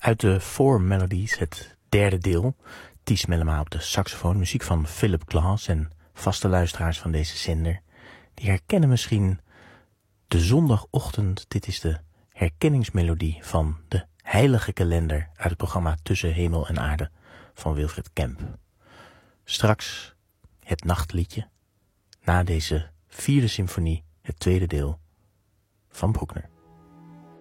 Uit de Four Melodies, het derde deel. Ties Mellema op de saxofoon, muziek van Philip Glass. En vaste luisteraars van deze zender, die herkennen misschien de zondagochtend. Dit is de herkenningsmelodie van de heilige kalender uit het programma Tussen Hemel en Aarde van Wilfred Kemp. Straks het nachtliedje, na deze vierde symfonie, het tweede deel van Bruckner.